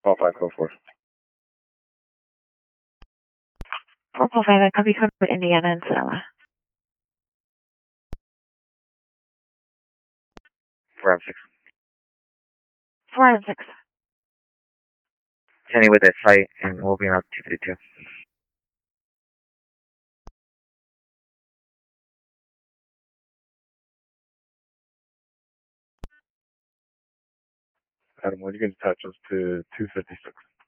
Call 504. 445, copy code for Indiana and Sonoma. 406. 406. Sending with that site, and we'll be around 252. Adam, when you can attach us to 256.